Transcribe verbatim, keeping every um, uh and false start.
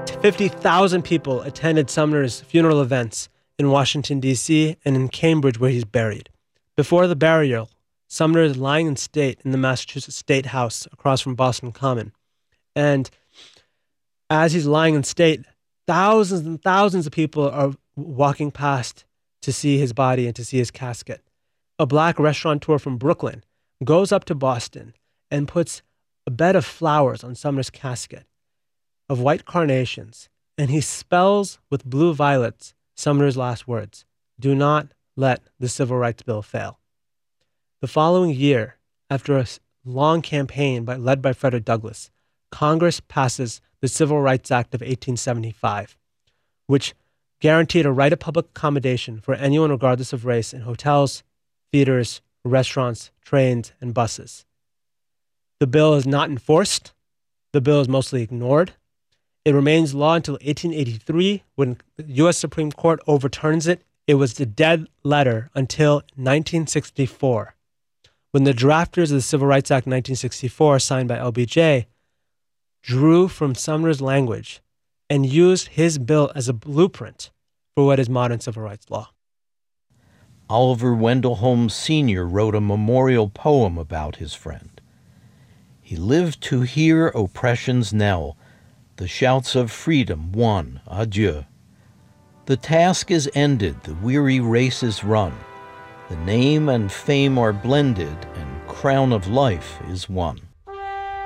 fifty thousand people attended Sumner's funeral events in Washington, D C, and in Cambridge, where he's buried. Before the burial, Sumner is lying in state in the Massachusetts State House across from Boston Common. And as he's lying in state, thousands and thousands of people are walking past to see his body and to see his casket. A black restaurateur from Brooklyn goes up to Boston and puts a bed of flowers on Sumner's casket of white carnations, and he spells with blue violets Sumner's last words: "Do not let the Civil Rights Bill fail." The following year, after a long campaign by, led by Frederick Douglass, Congress passes the Civil Rights Act of eighteen seventy-five, which guaranteed a right of public accommodation for anyone regardless of race in hotels, theaters, restaurants, trains, and buses. The bill is not enforced. The bill is mostly ignored. It remains law until eighteen eighty-three, when the U S Supreme Court overturns it. It was the dead letter until nineteen sixty-four, when the drafters of the Civil Rights Act nineteen sixty-four, signed by L B J, drew from Sumner's language and used his bill as a blueprint for what is modern civil rights law. Oliver Wendell Holmes Senior wrote a memorial poem about his friend. He lived to hear oppression's knell, the shouts of freedom won, adieu. The task is ended, the weary race is run. The name and fame are blended, and crown of life is won.